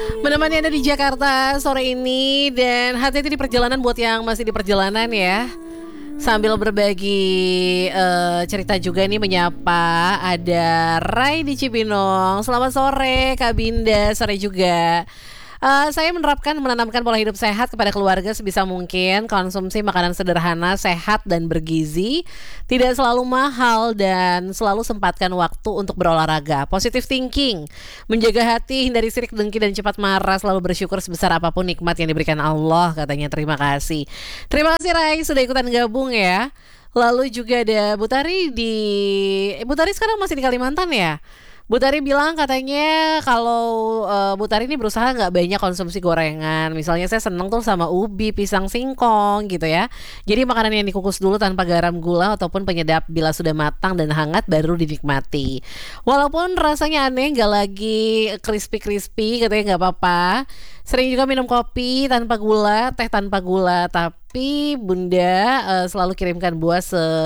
Menemani Anda di Jakarta sore ini. Dan hati-hati di perjalanan buat yang masih di perjalanan ya. Sambil berbagi cerita juga nih, menyapa ada Rai di Cibinong. Selamat sore Kak Binda, sore juga. Saya menanamkan pola hidup sehat kepada keluarga sebisa mungkin. Konsumsi makanan sederhana, sehat dan bergizi, tidak selalu mahal, dan selalu sempatkan waktu untuk berolahraga. Positive thinking, menjaga hati, hindari sirik dengki dan cepat marah. Selalu bersyukur sebesar apapun nikmat yang diberikan Allah, katanya. Terima kasih. Terima kasih Rai sudah ikutan gabung ya. Lalu juga ada Bu Tari Bu Tari sekarang masih di Kalimantan ya. Bu Tari bilang katanya kalau Bu Tari ini berusaha nggak banyak konsumsi gorengan. Misalnya saya seneng tuh sama ubi, pisang singkong gitu ya. Jadi makanan yang dikukus dulu tanpa garam, gula ataupun penyedap. Bila sudah matang dan hangat baru dinikmati. Walaupun rasanya aneh, nggak lagi crispy katanya, nggak apa-apa. Sering juga minum kopi tanpa gula, teh tanpa gula. Tapi Bunda selalu kirimkan buah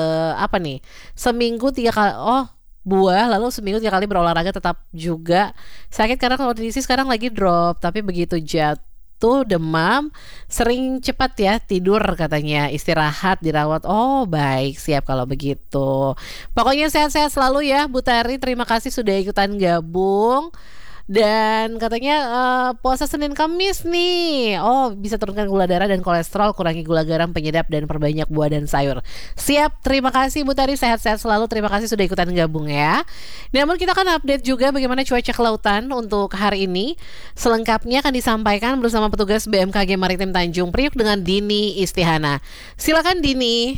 seminggu 3 kali. Buah, lalu seminggu 3 kali berolahraga. Tetap juga sakit karena kondisi sekarang lagi drop. Tapi begitu jatuh demam, sering cepat ya tidur katanya. Istirahat, dirawat. Oh baik, siap kalau begitu. Pokoknya sehat-sehat selalu ya Bu Tari. Terima kasih sudah ikutan gabung. Dan katanya puasa Senin Kamis nih. Oh, bisa turunkan gula darah dan kolesterol, kurangi gula garam, penyedap, dan perbanyak buah dan sayur. Siap, terima kasih Bu Tari, sehat-sehat selalu. Terima kasih sudah ikutan gabung ya. Namun kita akan update juga bagaimana cuaca kelautan untuk hari ini. Selengkapnya akan disampaikan bersama petugas BMKG Maritim Tanjung Priok dengan Dini Istihana. Silakan Dini.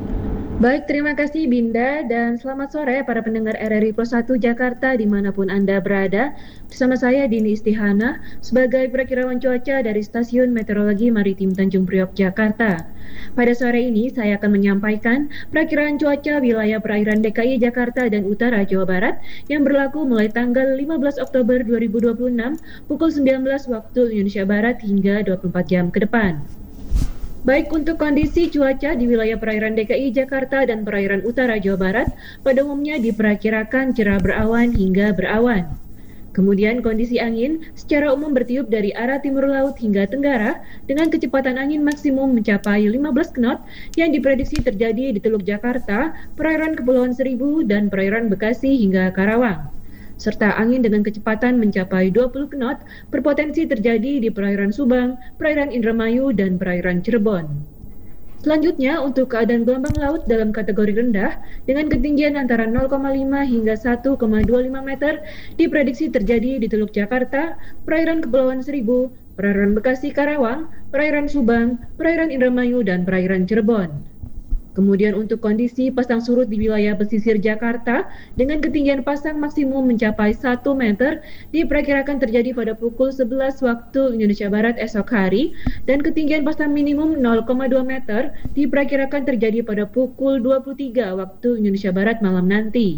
Baik, terima kasih Binda, dan selamat sore para pendengar RRI Pro 1 Jakarta dimanapun Anda berada. Bersama saya Dini Istihana sebagai perakirawan cuaca dari Stasiun Meteorologi Maritim Tanjung Priok, Jakarta. Pada sore ini saya akan menyampaikan perakiraan cuaca wilayah perairan DKI Jakarta dan Utara Jawa Barat yang berlaku mulai tanggal 15 Oktober 2026 pukul 19 waktu Indonesia Barat hingga 24 jam ke depan. Baik, untuk kondisi cuaca di wilayah perairan DKI Jakarta dan perairan utara Jawa Barat pada umumnya diperkirakan cerah berawan hingga berawan. Kemudian kondisi angin secara umum bertiup dari arah timur laut hingga tenggara dengan kecepatan angin maksimum mencapai 15 knot yang diprediksi terjadi di Teluk Jakarta, perairan Kepulauan Seribu, dan perairan Bekasi hingga Karawang. Serta angin dengan kecepatan mencapai 20 knot berpotensi terjadi di perairan Subang, perairan Indramayu, dan perairan Cirebon. Selanjutnya, untuk keadaan gelombang laut dalam kategori rendah dengan ketinggian antara 0,5 hingga 1,25 meter diprediksi terjadi di Teluk Jakarta, perairan Kepulauan Seribu, perairan Bekasi Karawang, perairan Subang, perairan Indramayu, dan perairan Cirebon. Kemudian untuk kondisi pasang surut di wilayah pesisir Jakarta dengan ketinggian pasang maksimum mencapai 1 meter diperkirakan terjadi pada pukul 11 waktu Indonesia Barat esok hari, dan ketinggian pasang minimum 0,2 meter diperkirakan terjadi pada pukul 23 waktu Indonesia Barat malam nanti.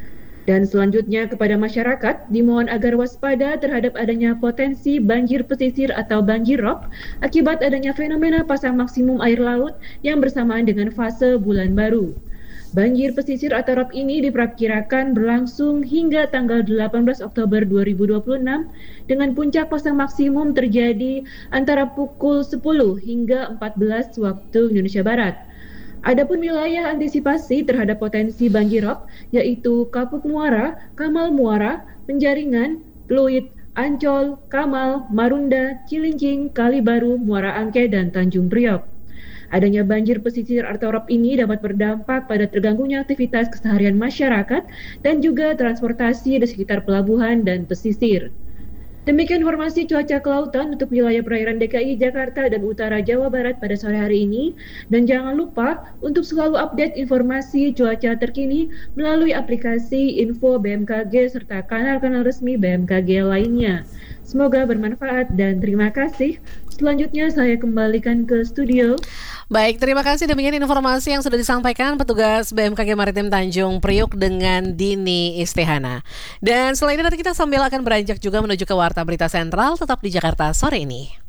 Dan selanjutnya kepada masyarakat dimohon agar waspada terhadap adanya potensi banjir pesisir atau banjirop akibat adanya fenomena pasang maksimum air laut yang bersamaan dengan fase bulan baru. Banjir pesisir atau rop ini diperkirakan berlangsung hingga tanggal 18 Oktober 2026 dengan puncak pasang maksimum terjadi antara pukul 10 hingga 14 waktu Indonesia Barat. Adapun wilayah antisipasi terhadap potensi banjirop yaitu Kapuk Muara, Kamal Muara, Penjaringan, Pluit, Ancol, Kamal, Marunda, Cilincing, Kalibaru, Muara Angke, dan Tanjung Priok. Adanya banjir pesisir atau rop ini dapat berdampak pada terganggunya aktivitas keseharian masyarakat dan juga transportasi di sekitar pelabuhan dan pesisir. Demikian informasi cuaca kelautan untuk wilayah perairan DKI Jakarta dan Utara Jawa Barat pada sore hari ini. Dan jangan lupa untuk selalu update informasi cuaca terkini melalui aplikasi Info BMKG serta kanal-kanal resmi BMKG lainnya. Semoga bermanfaat dan terima kasih. Selanjutnya saya kembalikan ke studio. Baik, terima kasih. Demikian informasi yang sudah disampaikan petugas BMKG Maritim Tanjung Priok dengan Dini Istihana. Dan selain itu nanti kita sambil akan beranjak juga menuju ke Warta Berita Sentral tetap di Jakarta sore ini.